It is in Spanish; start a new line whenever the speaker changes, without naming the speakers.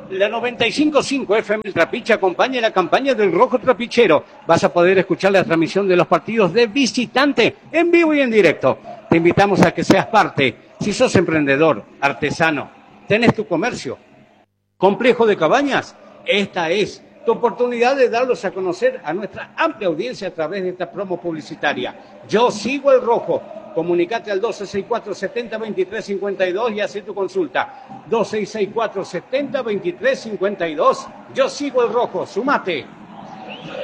La 95.5 FM Trapiche acompaña la campaña del Rojo Trapichero. Vas a poder escuchar la transmisión de los partidos de visitante en vivo y en directo. Te invitamos a que seas parte. Si sos emprendedor, artesano, tenés tu comercio, complejo de cabañas, esta es tu oportunidad de darlos a conocer a nuestra amplia audiencia a través de esta promo publicitaria. Yo sigo el Rojo. Comunicate al 2664-70-2352 y haz tu consulta. 2664-70-2352. Yo sigo el Rojo. Sumate.